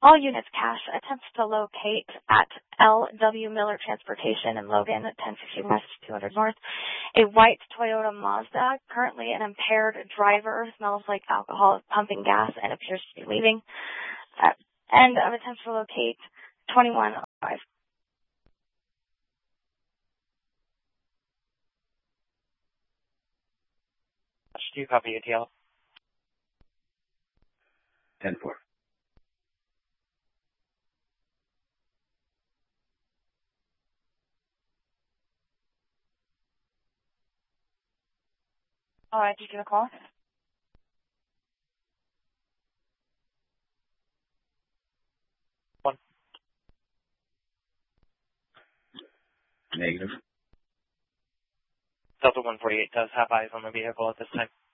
All units cache. Attempts to locate at L.W. Miller Transportation in Logan, 1050 West, 200 North. A white Toyota Mazda, currently an impaired driver, smells like alcohol, is pumping gas, and appears to be leaving. End of attempts to locate 2105. Do you copy ATL? 10-4. All right, did you get a call? One. Negative. Delta 148 does have eyes on the vehicle at this time.